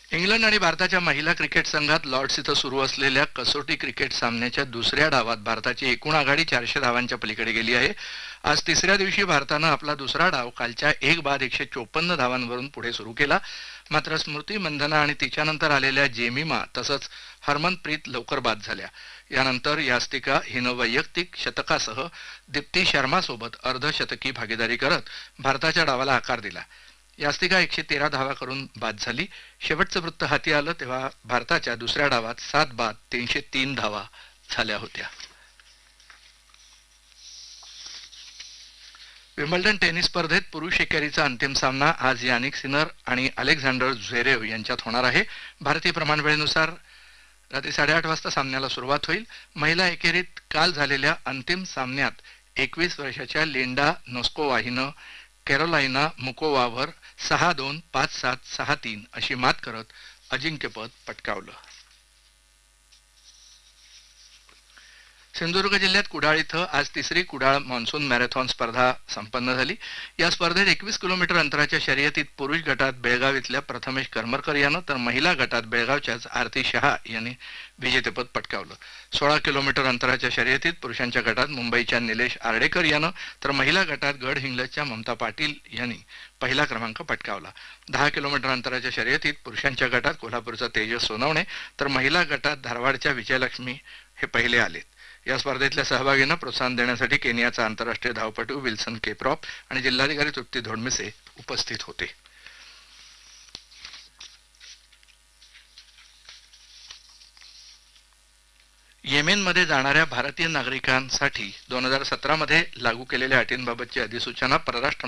England आणि भारताच्या महिला क्रिकेट संघात लॉर्ड्स इथं सुरू असलेल्या कसोटी क्रिकेट सामन्याच्या दुसऱ्या डावात भारताची एकूण आघाडी 400 धावांच्या पलीकडे गेली आहे. आज तिसऱ्या दिवशी भारतानं आपला दुसरा डाव कालच्या एक बाद 154 धावांवरून पुढे सुरू केला. मात्र स्मृती मंधना आणि तिच्यानंतर आलेल्या जेमिमा तसंच हरमनप्रीत लवकर बाद झाल्या. यानंतर यास्तिका हिनं वैयक्तिक शतकासह दीप्ती शर्मासोबत अर्धशतकी भागीदारी करत भारताच्या डावाला आकार दिला. यास्तिका 113 धावा करून बाद झाली. शेवटचं वृत्त हाती आलं तेव्हा भारताच्या दुसऱ्या डावात 7 बाद 303 धावा झाल्या होत्या. विम्बल्डन टेनिस स्पर्धेत पुरुष एकेरीचा अंतिम सामना आज यानिक सिनर आणि अलेक्झांडर झ्वेरेव यांच्यात होणार आहे. भारतीय प्रमाणवेळेनुसार रात्री 8:30 वाजता सामन्याला सुरुवात होईल. महिला एकेरीत काल झालेल्या अंतिम सामन्यात 21 वर्षाच्या लिंडा नोस्कोवा हिनं कॅरोलाइना मुकोवावर 6-2, 5-7, 6-3 अशी मात करत अजिंक्यपद पटकावलं. सिंधुदुर्ग जिल्ह्यात कुडाळ इथं आज तिसरी कुडाळ मान्सून मॅरेथॉन स्पर्धा संपन्न झाली. या स्पर्धेत 21 किलोमीटर अंतराच्या शर्यतीत पुरुष गटात बेळगाव इथल्या प्रथमेश करमरकर यानं तर महिला गटात बेळगावच्याच आरती शहा यांनी विजेतेपद पटकावलं. 16 किलोमीटर अंतराच्या शर्यतीत पुरुषांच्या गटात मुंबईच्या निलेश आर्डेकर यानं तर महिला गटात गडहिंग्लजच्या ममता पाटील यांनी पहिला क्रमांक पटकावला. 10 किलोमीटर अंतराच्या शर्यतीत पुरुषांच्या गटात कोल्हापूरचा तेजस सोनवणे तर महिला गटात धारवाडच्या विजयलक्ष्मी हे पहिले आलेत. या स्पर्धेतल्या सहभागींना प्रोत्साहन देण्यासाठी केनियाचा आंतरराष्ट्रीय धावपटू विल्सन केप्रॉप आणि जिल्हाधिकारी तृप्ती धोडमिसे उपस्थित होते. येमेनमध्ये जाणाऱ्या भारतीय नागरिकांसाठी 2017 मध्ये लागू केलेल्या अटींबाबतची अधिसूचना परराष्ट्र